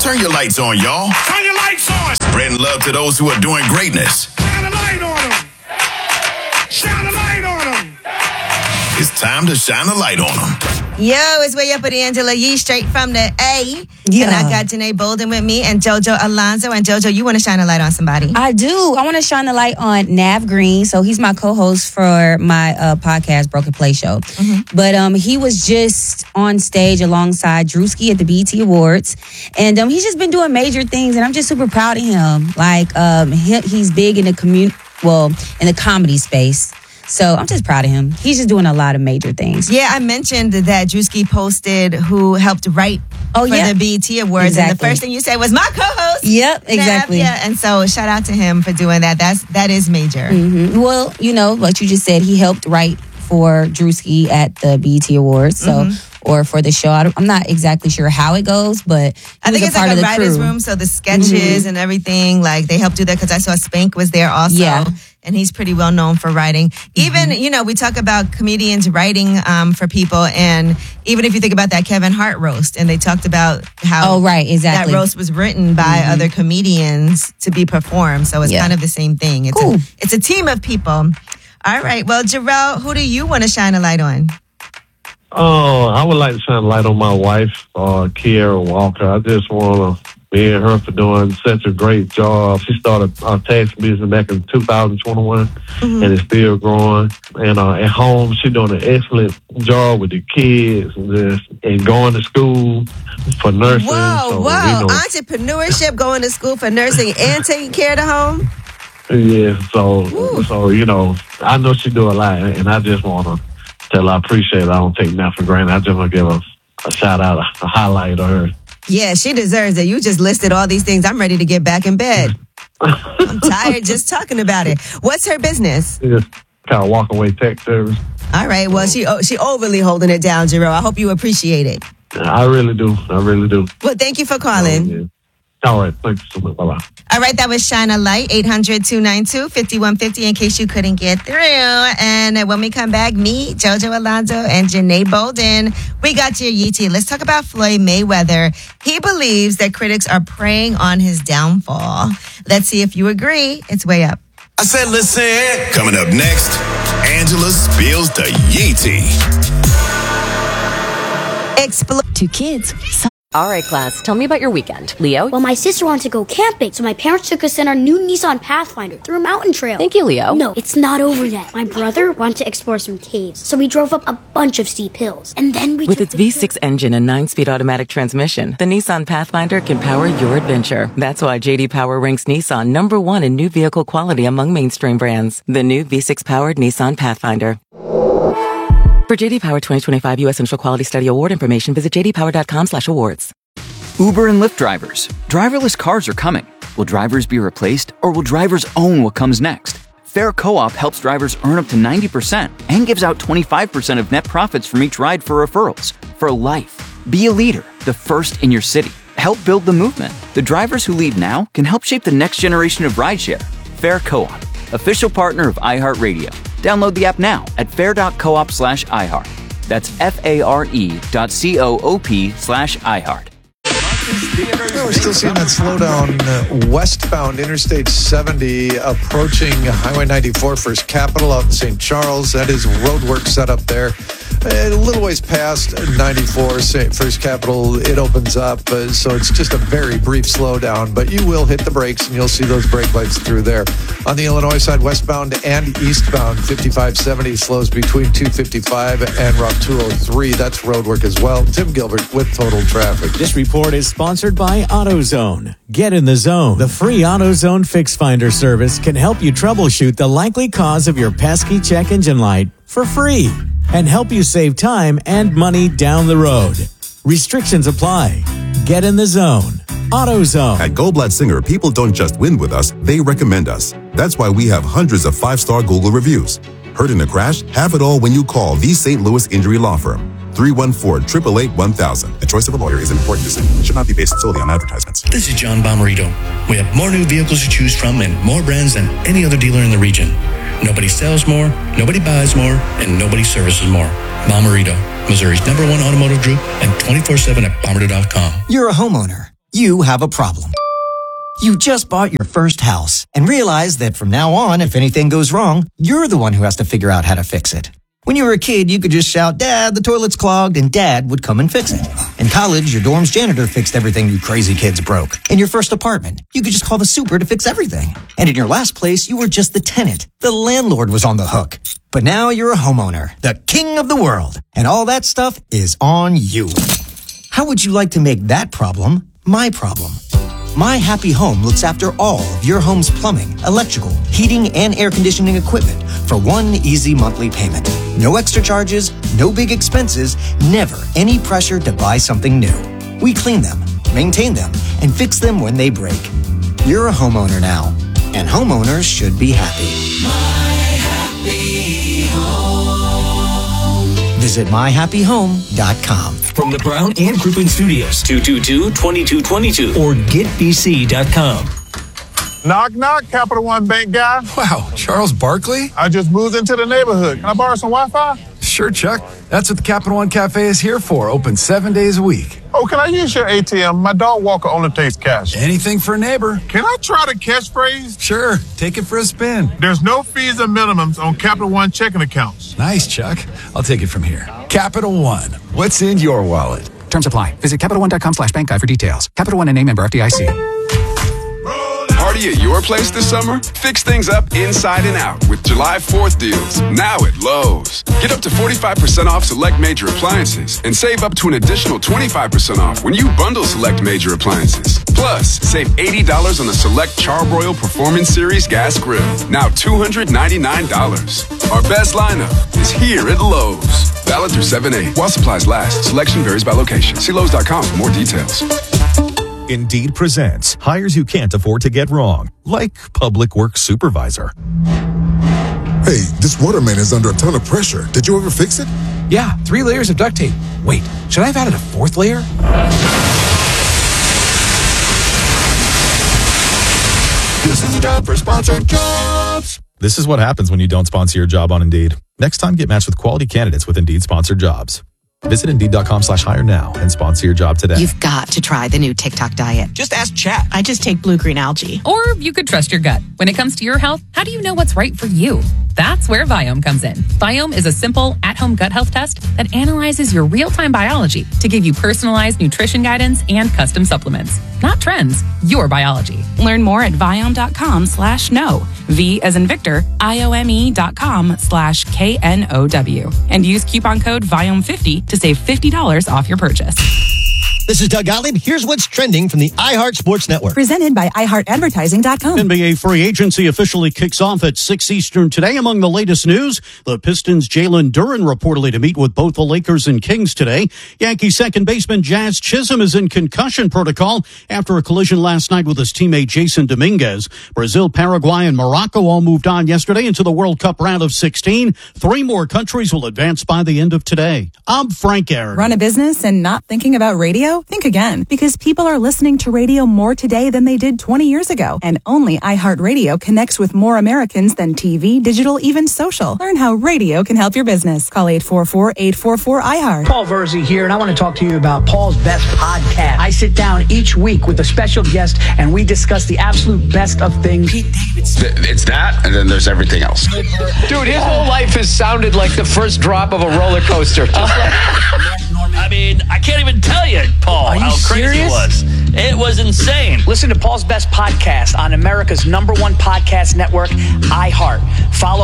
Turn your lights on, y'all. Turn your lights on. Spreading love to those who are doing greatness. Shine a light on them. Shine a light on them. It's time to shine a light on them. Yo, it's Way Up with Angela Yee, straight from the A. Yeah. And I got Janae Bolden with me and JoJo Alonzo. And JoJo, you want to shine a light on somebody? I do. I want to shine the light on Nav Green. So he's my co-host for my podcast, Broken Play Show. Mm-hmm. But he was just on stage alongside Drewski at the BET Awards. And he's just been doing major things. And I'm just super proud of him. Like, he's big in the in the comedy space. So I'm just proud of him. He's just doing a lot of major things. Yeah, I mentioned that Drewski posted who helped write for the BET Awards. Exactly. And the first thing you said was my co-host. Yep, exactly. Nav. Yeah, and so shout out to him for doing that. That is major. Mm-hmm. Well, like you just said, he helped write for Drewski at the BET Awards. So, or for the show. I'm not exactly sure how it goes, but I think it's like a writer's room. So the sketches and everything, like they helped do that because I saw Spank was there also. Yeah. And he's pretty well known for writing. Even, we talk about comedians writing for people. And even if you think about that Kevin Hart roast, and they talked about how that roast was written by other comedians to be performed. So it's kind of the same thing. It's, it's a team of people. All right. Well, Jarrell, who do you want to shine a light on? Oh, I would like to shine a light on my wife, Kiara Walker. I just want to me and her for doing such a great job. She started our tax business back in 2021, and it's still growing. And at home, she's doing an excellent job with the kids and going to school for nursing. Whoa. Entrepreneurship, going to school for nursing and taking care of the home? Yeah, so I know she do a lot, and I just want to tell her I appreciate it. I don't take that for granted. I just want to give her a shout out, a highlight of her. Yeah, she deserves it. You just listed all these things. I'm ready to get back in bed. I'm tired just talking about it. What's her business? Just kind of walk away tech service. All right. Well, she overly holding it down, Jarrell. I hope you appreciate it. I really do. Well, thank you for calling. Yeah. All right. Thanks so much. Bye-bye. All right. That was Shine a Light, 800-292-5150 in case you couldn't get through. And when we come back, me, JoJo Alonzo, and Janae Bolden, we got your Yeetie. Let's talk about Floyd Mayweather. He believes that critics are preying on his downfall. Let's see if you agree. It's Way Up. I said, listen. Coming up next, Angela spills the Yeetie. Two kids. All right, class, tell me about your weekend. Leo? Well, my sister wanted to go camping, so my parents took us in our new Nissan Pathfinder through a mountain trail. Thank you, Leo. No, it's not over yet. My brother wanted to explore some caves, so we drove up a bunch of steep hills. And then we With its V6 engine and 9-speed automatic transmission, the Nissan Pathfinder can power your adventure. That's why J.D. Power ranks Nissan #1 in new vehicle quality among mainstream brands. The new V6-powered Nissan Pathfinder. For J.D. Power 2025 U.S. Central Quality Study Award information, visit jdpower.com/awards. Uber and Lyft drivers. Driverless cars are coming. Will drivers be replaced, or will drivers own what comes next? Fair Co-op helps drivers earn up to 90% and gives out 25% of net profits from each ride for referrals. For life. Be a leader, the first in your city. Help build the movement. The drivers who lead now can help shape the next generation of rideshare. Fair Co-op, official partner of iHeartRadio. Download the app now at fair.coop/iHeart. That's FARE.coop/iHeart. We're still seeing that slowdown westbound Interstate 70 approaching Highway 94 First Capital out in St. Charles. That is road work set up there. A little ways past 94 First Capital, it opens up. So it's just a very brief slowdown, but you will hit the brakes and you'll see those brake lights through there. On the Illinois side, westbound and eastbound, 5570 slows between 255 and Route 203. That's road work as well. Tim Gilbert with Total Traffic. This report is sponsored by AutoZone. Get in the zone. The free AutoZone Fix Finder service can help you troubleshoot the likely cause of your pesky check engine light for free and help you save time and money down the road. Restrictions apply. Get in the zone. AutoZone. At Goldblatt Singer, people don't just win with us, they recommend us. That's why we have hundreds of 5-star Google reviews. Hurt in a crash? Have it all when you call the St. Louis Injury Law Firm. 314-888-1000. The choice of a lawyer is an important decision. It should not be based solely on advertisements. This is John Bomarito. We have more new vehicles to choose from and more brands than any other dealer in the region. Nobody sells more, nobody buys more, and nobody services more. Bomarito, Missouri's #1 automotive group, and 24/7 at bomarito.com. You're a homeowner. you have a problem. You just bought your first house and realized that from now on, if anything goes wrong, you're the one who has to figure out how to fix it. When you were a kid, you could just shout, "Dad, the toilet's clogged," and Dad would come and fix it. In college, your dorm's janitor fixed everything you crazy kids broke. In your first apartment, you could just call the super to fix everything. And in your last place, you were just the tenant. The landlord was on the hook. But now you're a homeowner, the king of the world, and all that stuff is on you. How would you like to make that problem my problem? My Happy Home looks after all of your home's plumbing, electrical, heating, and air conditioning equipment for one easy monthly payment. No extra charges, no big expenses, never any pressure to buy something new. We clean them, maintain them, and fix them when they break. You're a homeowner now, and homeowners should be happy. My Happy Home. Visit myhappyhome.com. From the Brown and Crouppen Studios, 222-2222 or getbc.com. Knock, knock, Capital One Bank guy. Wow, Charles Barkley? I just moved into the neighborhood. Can I borrow some Wi-Fi? Sure, Chuck. That's what the Capital One Cafe is here for. Open 7 days a week. Oh, can I use your ATM? My dog Walker only takes cash. Anything for a neighbor. Can I try the catchphrase? Sure. Take it for a spin. There's no fees or minimums on Capital One checking accounts. Nice, Chuck. I'll take it from here. Capital One. What's in your wallet? Terms apply. Visit CapitalOne.com/bankguide for details. Capital One and a member FDIC. Party at your place this summer? Fix things up inside and out with July 4th deals, now at Lowe's. Get up to 45% off select major appliances and save up to an additional 25% off when you bundle select major appliances. Plus, save $80 on the select Charbroil Performance Series gas grill, now $299. Our best lineup is here at Lowe's. Valid through 7/8 while supplies last. Selection varies by location. See Lowe's.com for more details. Indeed presents hires you can't afford to get wrong, like public works supervisor. Hey, this waterman is under a ton of pressure. Did you ever fix it? Yeah, 3 layers of duct tape. Wait, should I have added a 4th layer? This is a job for Sponsored Jobs. This is what happens when you don't sponsor your job on Indeed. Next time, get matched with quality candidates with Indeed sponsored jobs. Visit Indeed.com/hire now and sponsor your job today. You've got to try the new TikTok diet. Just ask Chat. I just take blue-green algae. Or you could trust your gut. When it comes to your health, how do you know what's right for you? That's where Viome comes in. Viome is a simple, at-home gut health test that analyzes your real-time biology to give you personalized nutrition guidance and custom supplements. Not trends, your biology. Learn more at Viome.com/know. V as in Victor, IOME.com/KNOW. And use coupon code VIOME50 to save $50 off your purchase. This is Doug Gottlieb. Here's what's trending from the iHeart Sports Network. Presented by iHeartAdvertising.com. NBA free agency officially kicks off at 6 Eastern today. Among the latest news, the Pistons' Jalen Duren reportedly to meet with both the Lakers and Kings today. Yankees second baseman Jazz Chisholm is in concussion protocol after a collision last night with his teammate Jason Dominguez. Brazil, Paraguay, and Morocco all moved on yesterday into the World Cup round of 16. 3 more countries will advance by the end of today. I'm Frank Aaron. Run a business and not thinking about radio? Think again, because people are listening to radio more today than they did 20 years ago. And only iHeartRadio connects with more Americans than TV, digital, even social. Learn how radio can help your business. Call 844-844-iHeart. Paul Verzi here, and I want to talk to you about Paul's Best Podcast. I sit down each week with a special guest, and we discuss the absolute best of things. It's that, and then there's everything else. Dude, his whole life has sounded like the first drop of a roller coaster. I mean, I can't even tell you, Paul, how crazy it was. It was insane. Listen to Paul's Best Podcast on America's #1 podcast network, iHeart. Follow